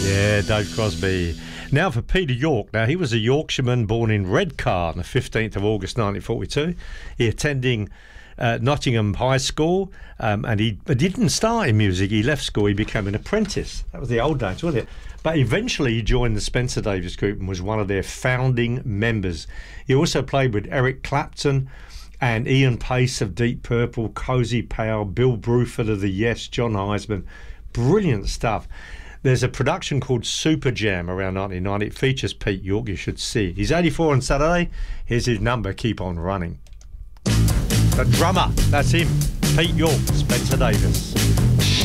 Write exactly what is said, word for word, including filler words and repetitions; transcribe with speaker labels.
Speaker 1: Yeah, Dave Crosby. Now for Peter York. Now, he was a Yorkshireman born in Redcar on the fifteenth of August nineteen forty-two. He attending uh, Nottingham High School, um, and he didn't start in music. He left school, he became an apprentice. That was the old days, wasn't it? But eventually he joined the Spencer Davis Group and was one of their founding members. He also played with Eric Clapton and Ian Pace of Deep Purple, Cozy Powell, Bill Bruford of the Yes, John Heisman. Brilliant stuff. There's a production called Super Jam around nineteen ninety. It features Pete York. You should see it. He's eighty-four on Saturday. Here's his number, Keep On Running. The drummer, that's him. Pete York, Spencer Davis.